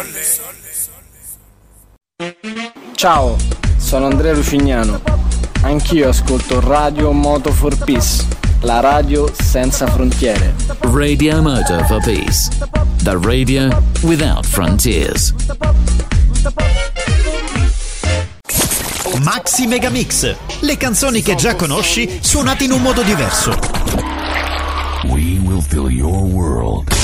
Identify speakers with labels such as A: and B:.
A: Ciao, sono Andrea Lucignano. Anch'io ascolto Radio Moto for Peace, la radio senza frontiere.
B: Radio Moto for Peace, the radio without frontiers.
C: Maxi Megamix, le canzoni che già conosci suonate in un modo diverso.
B: We will fill your world.